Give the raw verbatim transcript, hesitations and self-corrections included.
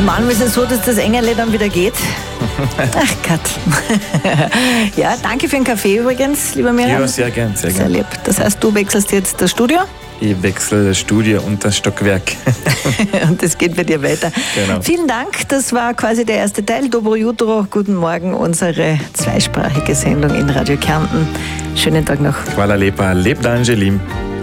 Und manchmal ist es so, dass das Engerle dann wieder geht. Ach Gott. Ja, danke für den Kaffee übrigens, lieber Miriam. Ja, sehr gern, sehr gern. Sehr lieb. Das heißt, du wechselst jetzt das Studio? Ich wechsle das Studio und das Stockwerk. Und das geht bei dir weiter. Genau. Vielen Dank, das war quasi der erste Teil. Dobro Jutro, guten Morgen, unsere zweisprachige Sendung in Radio Kärnten. Schönen Tag noch. Hvala lepa, lep dan želim.